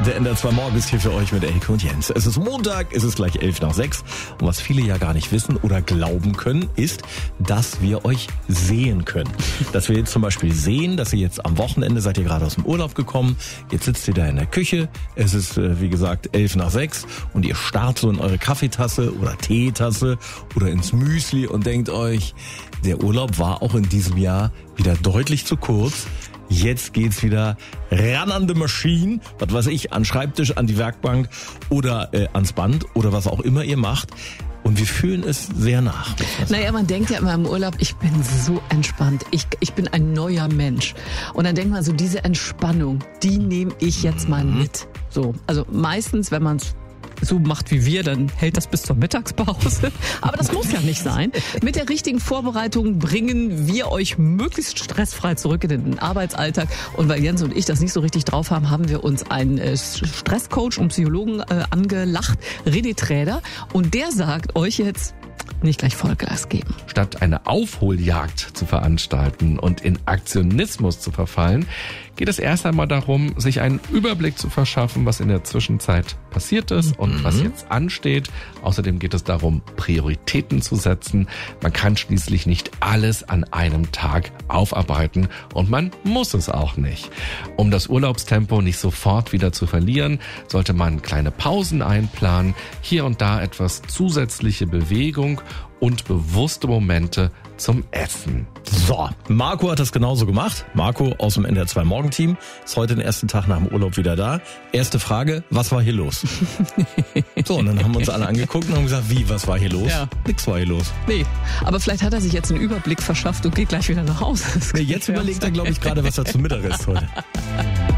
Der NDR 2 Morgen ist hier für euch mit Elke und Jens. Es ist Montag, es ist gleich 5:11. Und was viele ja gar nicht wissen oder glauben können, ist, dass wir euch sehen können. Dass wir jetzt zum Beispiel sehen, dass ihr jetzt am Wochenende seid ihr gerade aus dem Urlaub gekommen. Jetzt sitzt ihr da in der Küche. Es ist, wie gesagt, 5:11 und ihr starrt so in eure Kaffeetasse oder Teetasse oder ins Müsli und denkt euch, der Urlaub war auch in diesem Jahr wieder deutlich zu kurz. Jetzt geht's wieder ran an die Maschine, was weiß ich, an den Schreibtisch, an die Werkbank oder ans Band oder was auch immer ihr macht. Und wir fühlen es sehr nach. Naja, man denkt ja immer im Urlaub, ich bin so entspannt, ich bin ein neuer Mensch. Und dann denkt man so, diese Entspannung, die nehme ich jetzt mal mit. So, also meistens, wenn man es so macht wie wir, dann hält das bis zur Mittagspause. Aber das muss ja nicht sein. Mit der richtigen Vorbereitung bringen wir euch möglichst stressfrei zurück in den Arbeitsalltag. Und weil Jens und ich das nicht so richtig drauf haben, haben wir uns einen Stresscoach und Psychologen angelacht, René Träder. Und der sagt euch jetzt, nicht gleich Vollgas geben. Statt eine Aufholjagd zu veranstalten und in Aktionismus zu verfallen, geht es erst einmal darum, sich einen Überblick zu verschaffen, was in der Zwischenzeit passiert ist und was jetzt ansteht. Außerdem geht es darum, Prioritäten zu setzen. Man kann schließlich nicht alles an einem Tag aufarbeiten und man muss es auch nicht. Um das Urlaubstempo nicht sofort wieder zu verlieren, sollte man kleine Pausen einplanen, hier und da etwas zusätzliche Bewegung und bewusste Momente zum Essen. So, Marco hat das genauso gemacht. Marco aus dem NDR 2 Morgenteam ist heute den ersten Tag nach dem Urlaub wieder da. Erste Frage, was war hier los? So, und dann haben wir uns alle angeguckt und haben gesagt, wie, was war hier los? Ja. Nix war hier los. Nee, aber vielleicht hat er sich jetzt einen Überblick verschafft und geht gleich wieder nach Hause. Nee, jetzt überlegt er, glaube ich, gerade, was er zum Mittag isst heute.